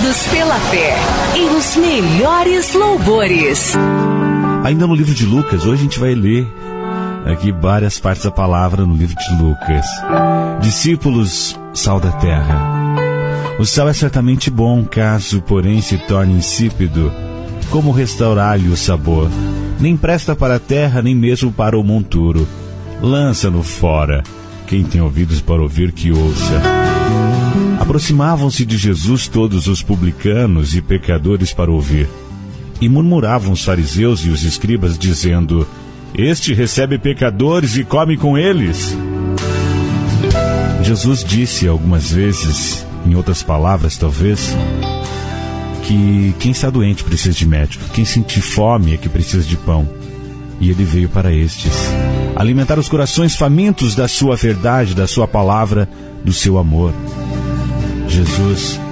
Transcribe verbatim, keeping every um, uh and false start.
Unidos pela fé, em os melhores louvores. Ainda no livro de Lucas, hoje a gente vai ler aqui várias partes da palavra no livro de Lucas. Discípulos, sal da terra. O sal é certamente bom, caso porém se torne insípido, como restaurar-lhe o sabor? Nem presta para a terra, nem mesmo para o monturo. Lança-no fora. Quem tem ouvidos para ouvir, que ouça. Aproximavam-se de Jesus todos os publicanos e pecadores para ouvir. E murmuravam os fariseus e os escribas, dizendo: Este recebe pecadores e come com eles. Jesus disse algumas vezes, em outras palavras talvez, que quem está doente precisa de médico, quem sentir fome é que precisa de pão. E ele veio para estes, alimentar os corações famintos da sua verdade, da sua palavra, do seu amor. Jesus